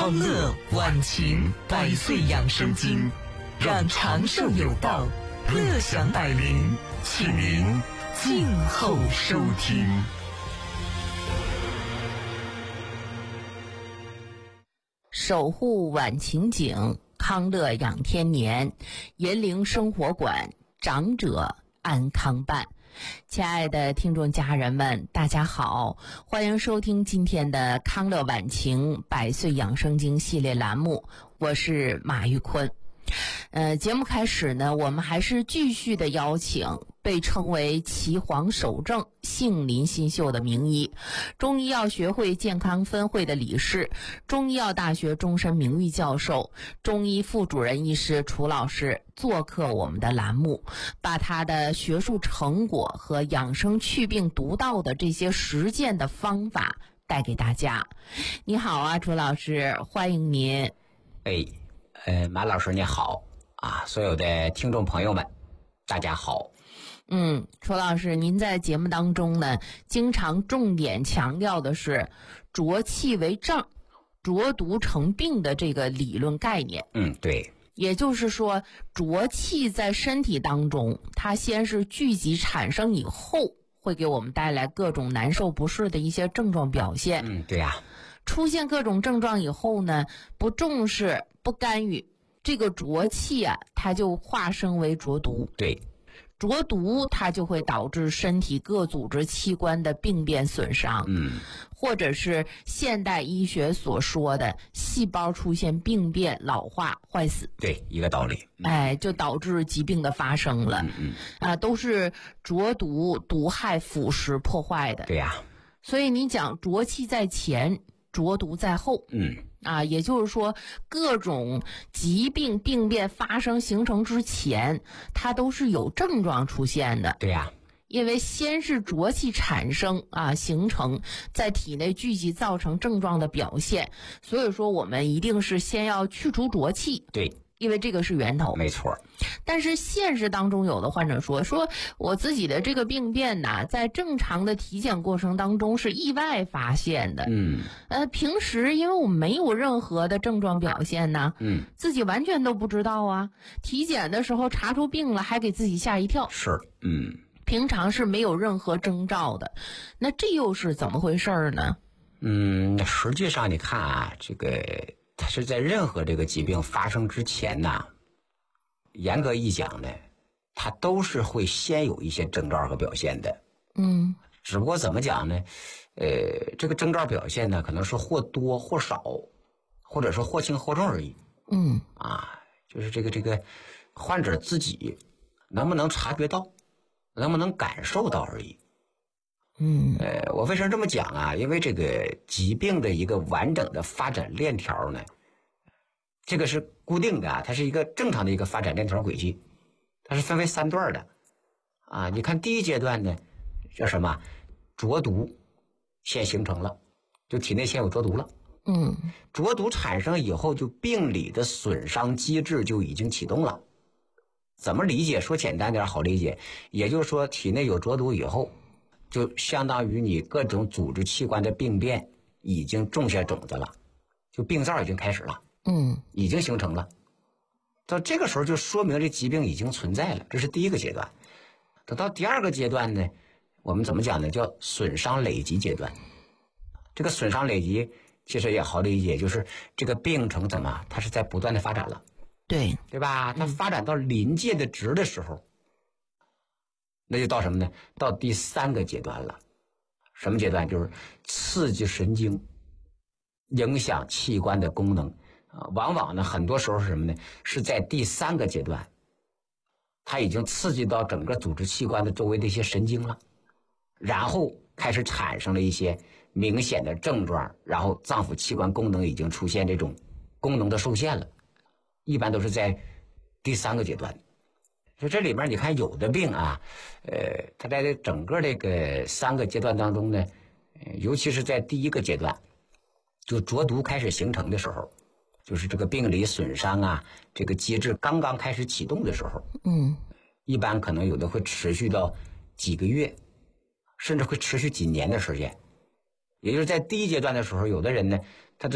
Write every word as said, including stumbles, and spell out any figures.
康乐晚晴百岁养生经，让长寿有道，乐享百龄，请您静候收听。 守护晚晴景，康乐养天年，银铃生活馆，长者安康办。亲爱的听众家人们，大家好，欢迎收听今天的康乐晚晴百岁养生经系列栏目，我是马玉坤。呃，节目开始呢，我们还是继续的邀请被称为岐黄首正杏林新秀的名医，中医药学会健康分会的理事，中医药大学终身名誉教授，中医副主任医师楚老师做客我们的栏目，把他的学术成果和养生祛病独到的这些实践的方法带给大家。你好啊，楚老师，欢迎您。 哎，呃，马老师你好啊，所有的听众朋友们，大家好。 嗯，楚老师，您在节目当中呢，经常重点强调的是浊气为症，浊毒成病的这个理论概念。 嗯，对。 也就是说，浊气在身体当中，它先是聚集产生以后，会给我们带来各种难受不适的一些症状表现。 嗯，对呀。 出现各种症状以后呢，不重视、不干预，这个浊气啊，它就化生为浊毒。 对。 浊毒它就会导致身体各组织器官的病变损伤， 嗯， 或者是现代医学所说的细胞出现病变、老化、坏死。 对，一个道理。 嗯、哎，就导致疾病的发生了。 嗯嗯， 啊，都是浊毒毒害腐蚀破坏的。 对呀。 所以你讲浊气在前，浊毒在后。 嗯。 啊，也就是说，各种疾病病变发生形成之前，它都是有症状出现的。 对呀。 因为先是浊气产生啊，形成在体内聚集，造成症状的表现。所以说，我们一定是先要去除浊气。 对。 因为这个是源头。 没错。 但是现实当中有的患者说，说我自己的这个病变呢，在正常的体检过程当中是意外发现的。 嗯。 呃，平时因为我没有任何的症状表现呢， 嗯， 自己完全都不知道啊。体检的时候查出病了，还给自己吓一跳。 是。嗯。 平常是没有任何征兆的，那这又是怎么回事呢？ 嗯，实际上你看啊，这个它是在任何这个疾病发生之前呢，严格一讲呢，它都是会先有一些征兆和表现的。 嗯， 只不过怎么讲呢？呃，这个征兆表现呢，可能是或多或少，或者是或轻或重而已。 嗯， 啊，就是这个这个患者自己能不能察觉到，能不能感受到而已。 嗯， 呃，我为什么这么讲啊？因为这个疾病的一个完整的发展链条呢，这个是固定的啊，它是一个正常的一个发展链条轨迹，它是分为三段的啊。你看第一阶段呢，叫什么？浊毒先形成了，就体内先有浊毒了。 嗯， 浊毒产生以后，就病理的损伤机制就已经启动了。怎么理解？说简单点好理解，也就是说体内有浊毒以后，就相当于你各种组织器官的病变已经种下种子了，就病灶已经开始了。 嗯， 已经形成了。到这个时候就说明这疾病已经存在了，这是第一个阶段。等到第二个阶段呢，我们怎么讲呢？叫损伤累积阶段。这个损伤累积其实也好理解，就是这个病程怎么，它是在不断的发展了。 对， 对吧？它发展到临界的值的时候，嗯、那就到什么呢？到第三个阶段了。什么阶段？就是刺激神经，影响器官的功能。啊，往往呢，很多时候是什么呢？是在第三个阶段，它已经刺激到整个组织器官的周围的一些神经了，然后开始产生了一些明显的症状，然后脏腑器官功能已经出现这种功能的受限了，一般都是在第三个阶段。就这里面你看有的病啊，呃，它在这整个这个三个阶段当中呢，尤其是在第一个阶段，就浊毒开始形成的时候。就是这个病理损伤啊，这个机制刚刚开始启动的时候， 嗯， 一般可能有的会持续到几个月，甚至会持续几年的时间。也就是在第一阶段的时候，有的人呢，他